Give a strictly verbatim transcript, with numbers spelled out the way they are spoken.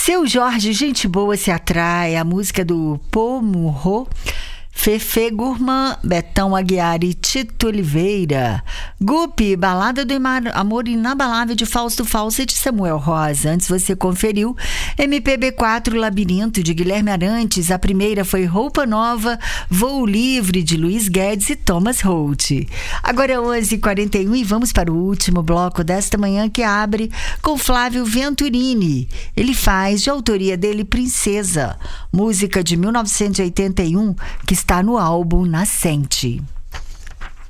Seu Jorge, gente boa se atrai, a música do Pomurro, Fefe Gourmand, Betão Aguiar e Tito Oliveira. Gupi, Balada do Amor Inabalável de Fausto Falsa e de Samuel Rosa. Antes você conferiu M P B quatro, Labirinto, de Guilherme Arantes. A primeira foi Roupa Nova, Voo Livre, de Luiz Guedes e Thomas Holt. Agora é onze e quarenta e um e vamos para o último bloco desta manhã, que abre com Flávio Venturini. Ele faz, de autoria dele, Princesa, música de mil novecentos e oitenta e um, que está no álbum Nascente.